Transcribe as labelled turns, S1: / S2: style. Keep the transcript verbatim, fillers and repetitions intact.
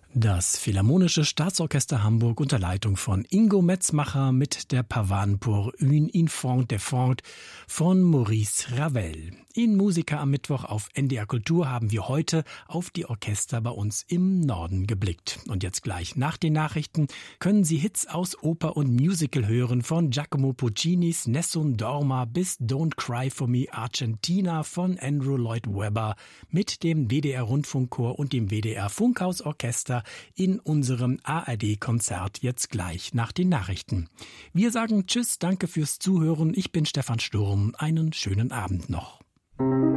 S1: Das Philharmonische Staatsorchester Hamburg unter Leitung von Ingo Metzmacher mit der Pavane pour une infant défunte von Maurice Ravel. In Musiker am Mittwoch auf N D R Kultur haben wir heute auf die Orchester bei uns im Norden geblickt. Und jetzt gleich nach den Nachrichten können Sie Hits aus Oper und Musical hören, von Giacomo Puccinis Nessun Dorma bis Don't Cry for Me Argentina von Andrew Lloyd Webber mit dem W D R Rundfunkchor und dem W D R Funkhausorchester in unserem A R D-Konzert jetzt gleich nach den Nachrichten. Wir sagen Tschüss, danke fürs Zuhören. Ich bin Stefan Sturm. Einen schönen Abend noch.